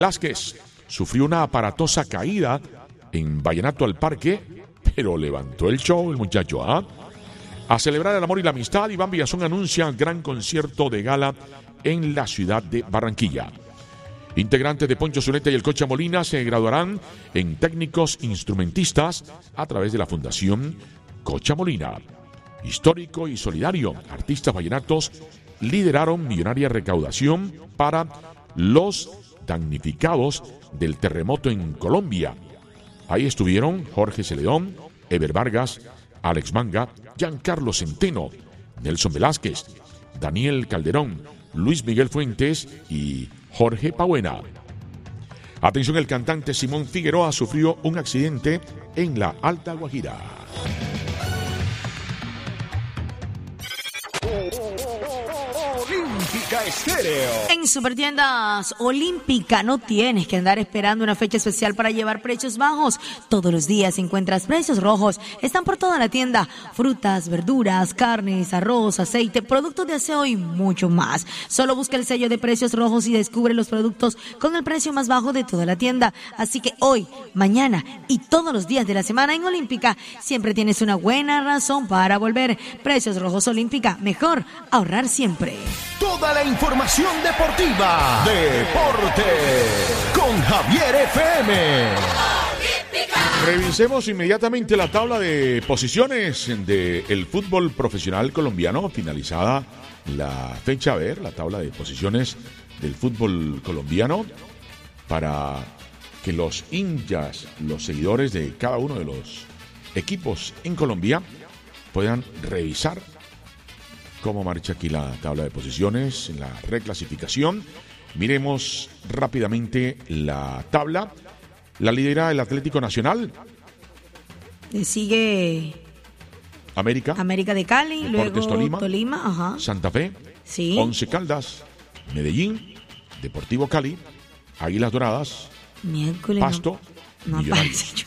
Velázquez sufrió una aparatosa caída en Vallenato al Parque, pero levantó el show el muchacho. A celebrar el amor y la amistad, Iván Villazón anuncia gran concierto de gala en la ciudad de Barranquilla. Integrantes de Poncho Zuleta y el Cocha Molina se graduarán en técnicos instrumentistas a través de la Fundación Cocha Molina. Histórico y solidario, artistas vallenatos lideraron millonaria recaudación para los damnificados del terremoto en Colombia. Ahí estuvieron Jorge Celedón, Eber Vargas, Alex Manga, Giancarlo Centeno, Nelson Velázquez, Daniel Calderón, Luis Miguel Fuentes y Jorge Pabuena. Atención, el cantante Simón Figueroa sufrió un accidente en la Alta Guajira. Olímpica Estéreo. En Supertiendas Olímpica no tienes que andar esperando una fecha especial para llevar precios bajos. Todos los días encuentras precios rojos. Están por toda la tienda. Frutas, verduras, carnes, arroz, aceite, productos de aseo y mucho más. Solo busca el sello de precios rojos y descubre los productos con el precio más bajo de toda la tienda. Así que hoy, mañana y todos los días de la semana en Olímpica siempre tienes una buena razón para volver. Precios rojos Olímpica. Mejor ahorrar siempre. Toda la información deportiva. Deporte con Javier FM. Revisemos inmediatamente la tabla de posiciones del fútbol profesional colombiano. Finalizada la fecha, a ver, la tabla de posiciones del fútbol colombiano para que los hinchas, los seguidores de cada uno de los equipos en Colombia puedan revisar cómo marcha aquí la tabla de posiciones, la reclasificación. Miremos rápidamente la tabla. La lidera el Atlético Nacional. Le sigue América de Cali, Deportes luego Tolima, ajá. Santa Fe, sí. Once Caldas, Medellín, Deportivo Cali, Águilas Doradas, Miércoles, Pasto, no Millonarios.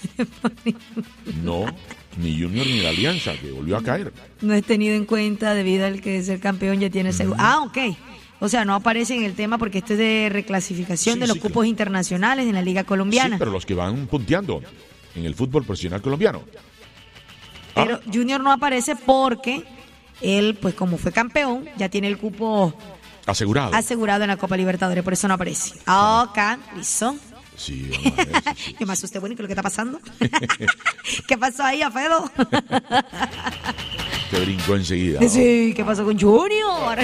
No, ni Junior ni la Alianza, que volvió a caer. No es tenido en cuenta debido al que ser campeón ya tiene seguro. Ok. O sea, no aparece en el tema porque esto es de reclasificación de los cupos internacionales en la Liga Colombiana. Sí, pero los que van punteando en el fútbol profesional colombiano. Pero Junior no aparece porque él, pues como fue campeón, ya tiene el cupo asegurado en la Copa Libertadores, por eso no aparece. Ok, listo. Sí, vamos a ver, sí. ¿Qué más usted, bueno, y qué es lo que está pasando? ¿Qué pasó ahí, Afedo? Te brincó enseguida. Sí, ¿qué pasó con Junior?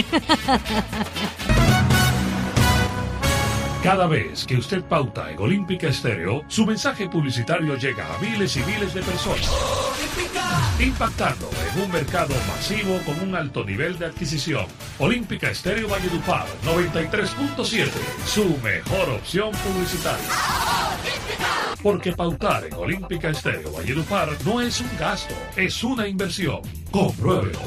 Cada vez que usted pauta en Olímpica Estéreo, su mensaje publicitario llega a miles y miles de personas, impactando en un mercado masivo con un alto nivel de adquisición. Olímpica Estéreo Valledupar 93.7, su mejor opción publicitaria. Porque pautar en Olímpica Estéreo Valledupar no es un gasto, es una inversión. Compruébelo.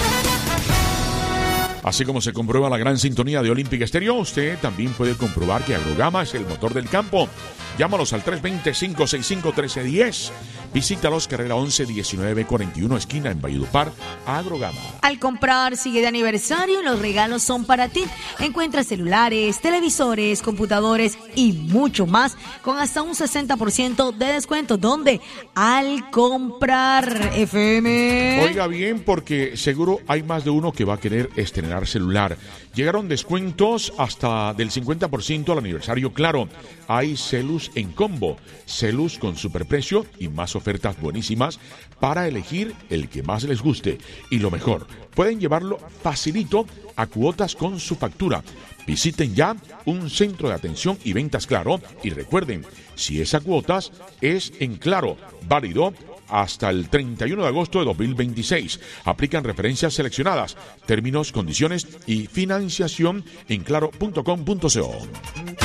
Así como se comprueba la gran sintonía de Olímpica Estéreo, usted también puede comprobar que Agrogama es el motor del campo. Llámalos al 320-565-1310. Visítalos, carrera 11 1941, esquina en Valledupar, Agrogama. Al comprar sigue de aniversario y los regalos son para ti. Encuentra celulares, televisores, computadores y mucho más con hasta un 60% de descuento. ¿Dónde? Al comprar FM. Oiga bien, porque seguro hay más de uno que va a querer estrenar celular. Llegaron descuentos hasta del 50% al aniversario Claro. Hay celus en combo, celus con superprecio y más ofertas buenísimas para elegir el que más les guste. Y lo mejor, pueden llevarlo facilito a cuotas con su factura. Visiten ya un centro de atención y ventas Claro y recuerden, si es a cuotas, es en Claro, válido hasta el 31 de agosto de 2026. Aplican referencias seleccionadas, términos, condiciones y financiación en claro.com.co.